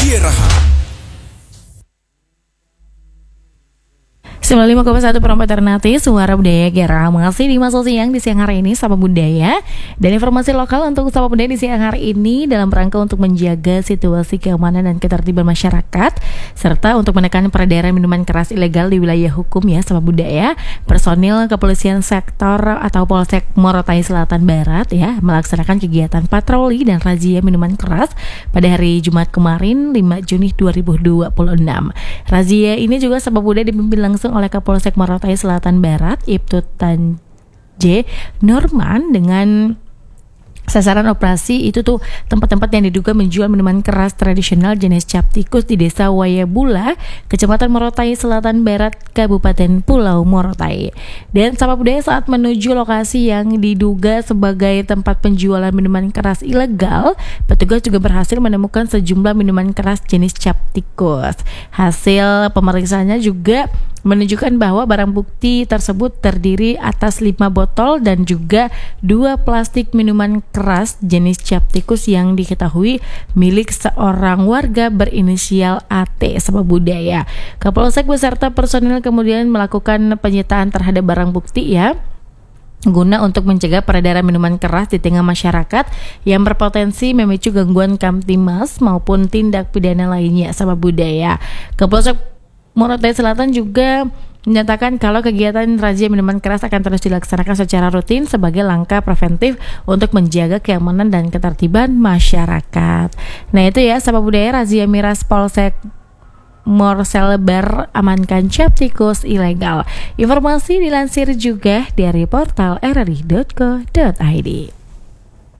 Geraha. 95,1 Perempat Ternate, Suara Budaya Geraha. Masih di Masa Siang di siang hari ini, Sapa Budaya. Dan informasi lokal untuk Sapa Budaya di siang hari ini dalam rangka untuk menjaga situasi keamanan dan ketertiban masyarakat, serta untuk menekan peredaran minuman keras ilegal di wilayah hukum ya Sapa Budaya. Personil kepolisian sektor atau Polsek Morotai Selatan Barat ya melaksanakan kegiatan patroli dan razia minuman keras pada hari Jumat kemarin 5 Juni 2026. Razia ini juga Sapa Budaya dipimpin langsung oleh Kapolsek Morotai Selatan Barat, Ibtu Tanje Norman, dengan sasaran operasi itu tuh tempat-tempat yang diduga menjual minuman keras tradisional jenis cap tikus di Desa Wayabula, Kecamatan Morotai Selatan Barat, Kabupaten Pulau Morotai. Dan Sapa Budaya saat menuju lokasi yang diduga sebagai tempat penjualan minuman keras ilegal, petugas juga berhasil menemukan sejumlah minuman keras jenis cap tikus. Hasil pemeriksaannya juga menunjukkan bahwa barang bukti tersebut terdiri atas 5 botol dan juga 2 plastik minuman keras jenis cap tikus yang diketahui milik seorang warga berinisial AT. Sapa Budaya. Kapolsek beserta personil kemudian melakukan penyitaan terhadap barang bukti ya, guna untuk mencegah peredaran minuman keras di tengah masyarakat yang berpotensi memicu gangguan kamtimas maupun tindak pidana lainnya. Sapa Budaya. Kapolsek Morotai Selatan juga menyatakan kalau kegiatan razia minuman keras akan terus dilaksanakan secara rutin sebagai langkah preventif untuk menjaga keamanan dan ketertiban masyarakat. Nah itu ya Sapa Budaya, razia miras Polsek Morselbar amankan cap tikus ilegal. Informasi dilansir juga dari portal rri.co.id.